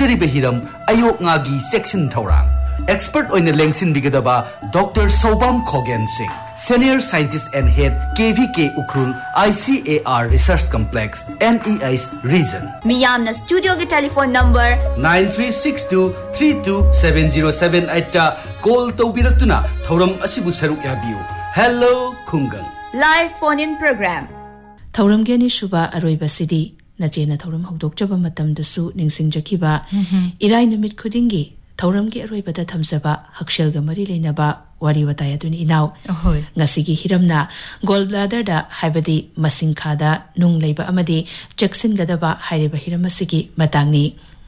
ꯊꯝꯖꯔꯤꯕ ꯍꯤꯔꯝ ꯑꯌꯣꯛ ꯉꯥꯒꯤ ꯆꯦꯛꯁꯤꯟ ꯊꯧꯔꯥꯡ expert oina lengsin bigadaba Dr. Sobam Khogen Singh, Senior Scientist and Head KVK Ukrul ICAR Research Complex NEI's Region. Miyamna studio ke telephone number 9362327078 ta call tawbiraktuna thoram asibu saruk yabiu. Hello Khungang. Live phone in program. Thoram geni shuba aroiba sidi najena thoram hokdokjaba matamdasu ningsingjakiba irai namit khudingi Tauramgi aroibada thamsaba Hakshilga mari leinaba wari watay aduni inaw ngasigi hiramna gallbladder da haibadi masingkhada nung leiba amadi cheksin gadaba hairiba hiramasigi matangni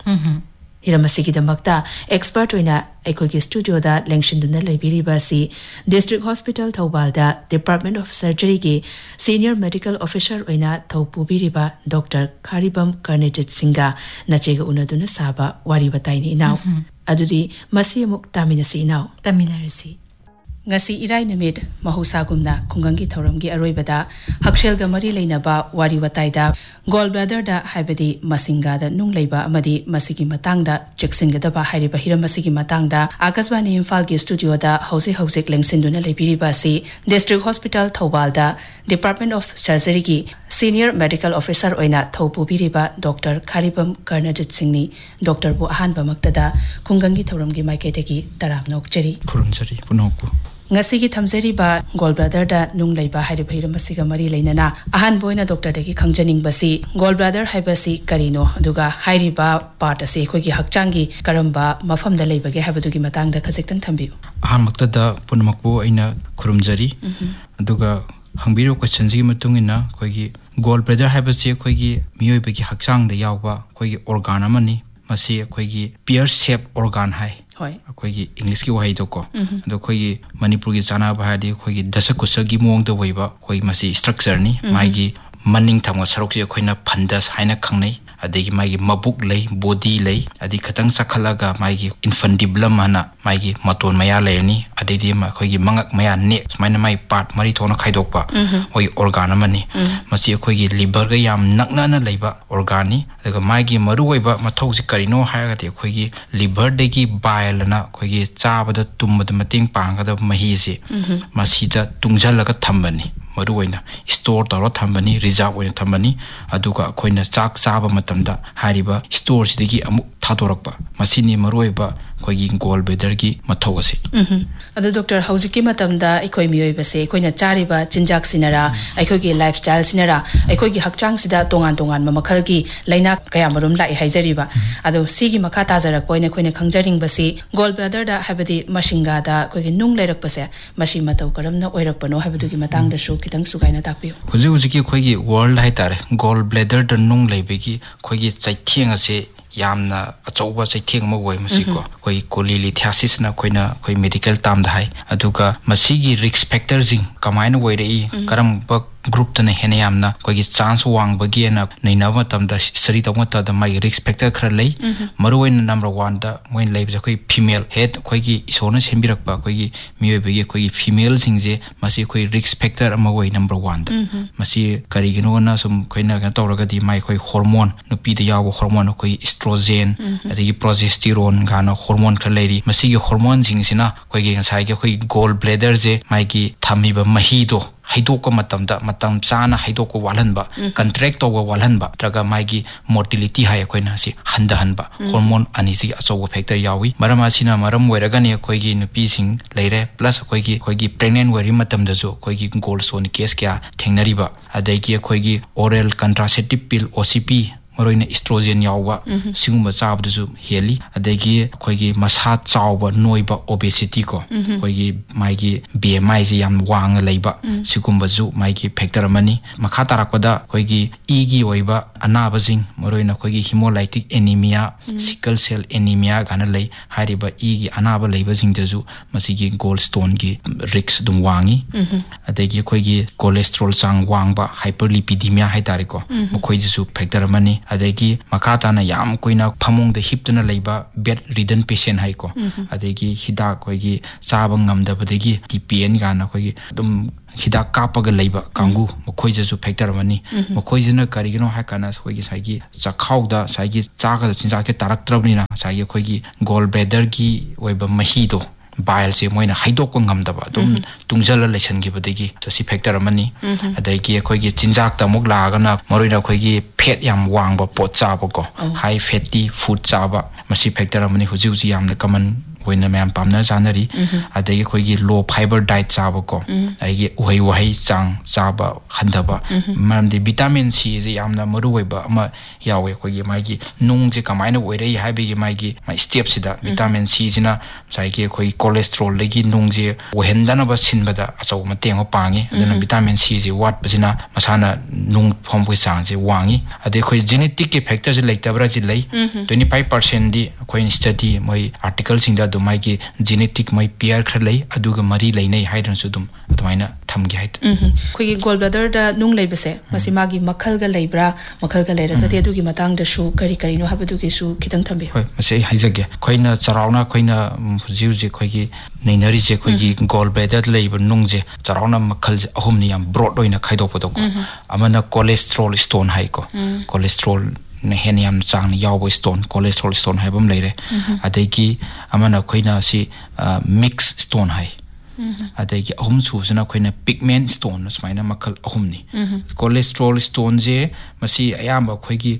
hiramasigi damakta expert oina aikogi studio da lengshinduna leibiriba si District Hospital Thoubal da Department of Surgery ki Senior Medical Officer oina Thoupubiriba Dr. Kharibam Karnejit Singha nachega unaduna saba wari watay ni inaw adudi masi amuk taminasi inaw taminarasi ngasi irai namit mahusagumna khungangi thoramgi aroibada Hakshilga mari leinaba wari wataida gallbladder da haibadi masinga da nung leiba amadi masigi matangda cheksinga ba hairiba hiramasigi matangda Akaswani Imphal gi studio da hausi lengsinduna leibiriba si District Hospital Thoubal da Department of Surgery gi Senior Medical Officer oina Thoupubiriba Dr. Kharibam Karnajit Singni Dr. Bu ahanba maktada khungangi thoramgi maiketegi taramnok cheri khurumjari punoku ngasigi thamjari ba gallbladder da nung leiba hairiba hiramasiga mari leinana ahan boina doctor degi khangjaning basi gallbladder haibasi karino aduga hairiba part ase khogi hakchangi karamba mafamda leibage habadugi matangda khajektan thambiu ahan maktada punamakbu aina khurumjari aduga hangbiro question ji matungina khogi gallbladder haibasi khogi miyoibagi hakchangda yawba khogi organ amani masi khogi pear shape organ hai khogi English ki wahai doko ado khogi Manipur gi chana bahadi khogi dasakusa gi mong da waiba khogi masi structure ni magi maning thamga sarok ji khoina phandas haina khangnai adegi magi mabuk lei body lei adi khatang sakhalaga magi infundibulum hana magi maton maya leini adedi ma khogi mangak maya ne smaina mai part mari thona khaidokpa oi organ amani masi khogi liver ga yam nakna na leiba organi daga magi maru oiba mathau ji karino haiga te khogi liver degi bile na khogi chabada tumbada mating pangada mahi se masida tungjalaga thambani maru oina store taro thambani reserve oina thambani aduga khoina chak chaba matamda hariba store sidagi amu thadorakpa masini maru oiba khogi gallbladder gi mathau ase adu doctor haujiki matamda ikoi miyoi base koina chariba chinjak sinara aikhogi lifestyle sinara aikhogi hakchang sida tongan mamakal gi laina kaya marum lai haijariba adu sigi makha tajarak poina khoina khangjaring base gallbladder da habadi mashinga da khogi nung lairak base mashi matau karamna oirakpano habadugi matang da shu kitang sugaina takpiu hujiki khogi world hai tare gallbladder da nung laibegi khogi chaitheng ase yamna achauba chaitheng ma wai masiko koi cholelithiasis na koina koi medical term da hai aduga masigi risk factor jing kamaina wai rei karam ba group tane hene yamna koi chance wang bagi na nainawa tamda sari tawma ta da mai risk factor khara lei maruin number 1 da moin lei ja koi female head koi gi isona sembirak ba koi gi mioi bagi koi female singje masi koi risk factor ama wai number 1 da masi kari gino na sum koi na ga tawraga di mai koi hormone nupi da yawo hormone koi estrogen adigi progesterone gana hormone khara leiri masi gi hormone singina koi gi ngasai gi koi gallbladder je mai gi thamiba mahi do haidoko matam chana haidoko walhanba contract to walhanba traga magi motility hai koina si hanba hormone anisi aso factor yawi marama sina maram weraga ne koi gi nupi sing leire plus koi gi pregnant weri matam da jo koi gi gallstone case kya thengnariba adai koi gi oral contraceptive pill OCP maroina estrogen yawa singuma chabdusu heli adagi khoigi masa chawba noiba obesity ko khoigi maigi BMI ji yam wang leiba sigumba ju maigi factor mani makha tarakpada khoigi igi oiba anaba jing maroina khoigi hemolytic anemia sickle cell anemia gana lei hariba igi anaba leiba jing deju masigi gallstone gi risk dum wangi adagi khoigi cholesterol chang wangba hyperlipidemia haitari ko khoigi ju factor mani adegi makata na yam koina phamong de hiptuna leiba bed ridden patient hai ko adegi hida koigi chaba ngamda badegi TPN gana koigi dum hidak kapaga leiba kangu mokhoi factor mani mokhoi jina karigino ha kana khoi gi sai gi chakhauda sai gi chaga chinja ke tarak trabni na sai gi khoi gi gallbladder gi oiba mahi do bile se moina haidok ko ngamdaba dum tungjala lesson gi badegi si factor mani adai gi khoi gi chinjak ta muk la ga na morina khoi gi fat yam wang ba pot cha ba ko high fatty food cha ba masi factor mani huji huji yam na common when ma'am pamna janari adagi khoi gi low fiber diet chaba ko ai wai chang chaba khandaba maram de vitamin C je yamna maru waiba ama yawe khoi gi mai gi nung je kamaina oirei haibi gi mai gi mai step sida vitamin C jina sai gi khoi cholesterol legi nung je ohendana ba sinbada achaw mateng pangi adana vitamin C je wat basina masana nung phom pui sang je wangi ade khoi genetic ke factor je leitabra ji lei 25% di khoi study moi article singda mai ki genetic mai pair khralai aduga mari leinai haidan su dum atmaina thamgi hait khoi gi gallbladder da nung leibase masi magi makhal ga leibra makhal ga leira ga adugi matang da su kari kari no habadu gi su kitang thambe hoi masi haijage khoina charauna khoina jiu je khoi gi neinari je khoi gi gallbladder leiba nung je charauna makhal ahum ni yam broad oina khaidok podok amana cholesterol stone hai ko cholesterol na heniam chang yaw stone cholesterol stone hai bam leire adegi amana khoina si mix stone hai adegi ahum su suna khoina pigment stone smaina makhal ahum ni cholesterol stone je masi ayamba khoigi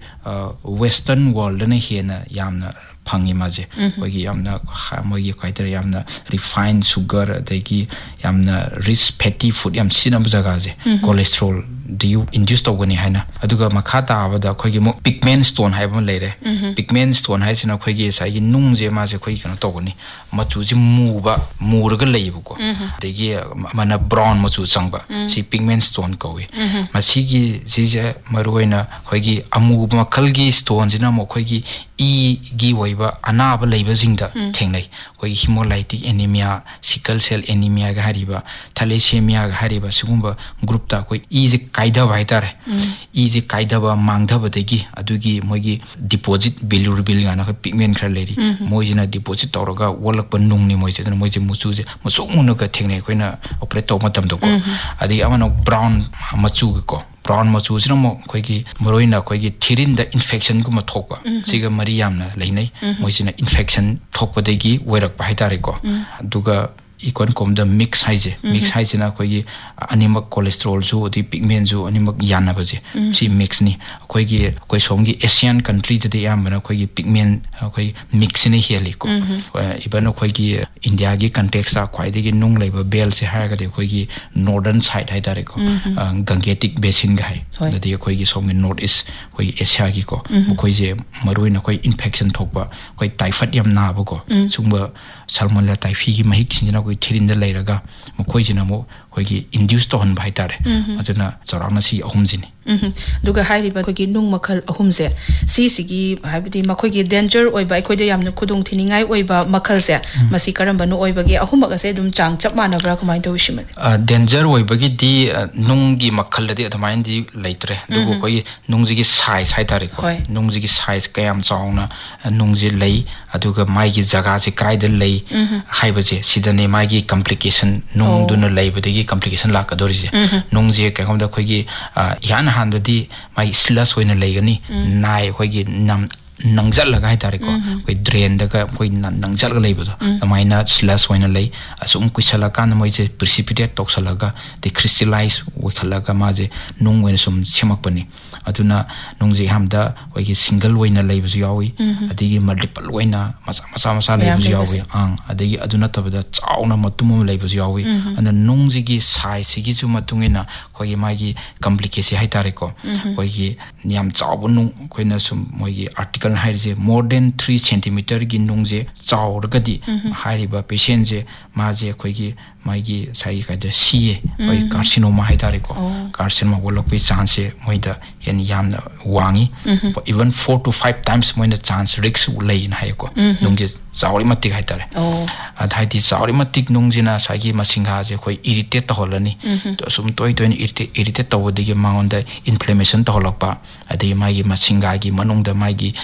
western world na hena yamna phangi maje khoigi yamna mogi khaiter yamna refined sugar adegi yamna rich fatty food yam sinam jaga je cholesterol do induce to gani haina aduga makhata abada khoigi pigment stone haibam leire pigment stone haisina khoigi sai gi nung je ma je khoigi kana to gani machu ji muba murga leibu ko degi mana brown machu changba si pigment stone kowi masi gi je maruina khoigi amu makhal gi stone jina mo khoigi e gi waiba anaba leiba jingda thengnai khoi hemolytic anemia sickle cell anemia ga hariba thalassemia ga hariba sugumba group ta khoi e je kaida baitare e je kaida ba mangda badegi adugi mogi deposit bilirubin ga na pigment khra leri moijina deposit toroga wolak pa nung ni moije na moije muchu je musu mun ga thengnai khoina operate to matam do ko adi amana brown machu ko brown machu jina mo khoigi moroina khoigi thirin da infection gu ma thokpa siga mariam na leinai moijina infection thokpa degi werak pa haitare ko duga ikon kom da mix haije na khoigi animak cholesterol ju di pigment ju animak yana baje si mix ni khoigi koi somgi asian country de yam bana khoigi pigment khoi mix ni heli ko ibano khoigi india gi context a khoi de gi nung leiba bel se ha ga de khoigi northern side haitare ko gangetic basin ga hai de khoigi somgi north east khoi asia gi ko khoi je maruina khoi infection thokba khoi typhoid yam na ba ko sungba salmonella typhi gi mahik sinjina koi thirin da leiraga mokoi jina mo khoigi induce to hon bai tare aduna charana si ahum jini duga hairi ba khoigi nung makhal ahum se sigi habidi makhoi gi danger oi bai khoi de yamna khudong thiningai oi ba makhal se masi karamba no oi ba gi ahum ga se dum chang chap mana bra khamai to wishim danger oi ba gi di nung gi makhal de thamain di leitre dugo khoi nung ji gi size hai tare ko nung ji gi size kayam chauna nung ji lei aduga mai gi jaga se krai de lei hai ba je sidane mai gi complication nung duna lei ba de gi complication la ka dori je nung je ka khom da khoi gi yan han da di mai slas hoina lei gani nai khoi gi nam nangjal laga hai tare ko koi drain da ka koi nangjal ga lei ba amaina slas hoina lei asum kuisala kan moi je precipitate toksalaga de crystallize we khalaga ma je nung wen sum chemak pani aduna nung je hamda koi gi single hoina lei ba yawi adigi multiple hoina masa lei ba yawi adigi aduna tabada chauna matum lei ba yawi ana nung je gi size gi chu matungina koi ma gi complication hai tare ko koi gi yam chabu nung koina sum moi gi article haije more than 3 cm gi nung je chaurgadi hariba patient je ma je khoi gi mai gi sai ka de CA oi carcinoma hai tare ko carcinoma wolok pe chance moi da yen yam na wangi even 4 to 5 times moi na chance risk lei in hai ko nung je chauri matik hai tare adhai ti chauri matik nung jina sai gi masingha je khoi irritate to holani to sum toi irritate to de gi maung da inflammation to holok pa adai mai gi masingha gi manung da mai gi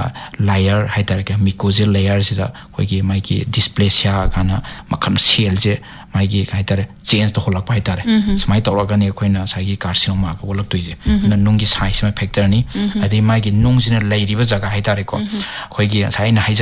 layer hai tare ka mucosal layer sida khoi gi mai gi dysplasia kana makam cell je माइगी हाइतारे change तो होलक पाइतारे समाइ तौरगनी अखोइना साइगी carcinoma का बोलक तुइजे न नुंगी size में factor नि अदि माइगी नुंगसिना लैरिबा जगह हाइतारे को खोइगी साइना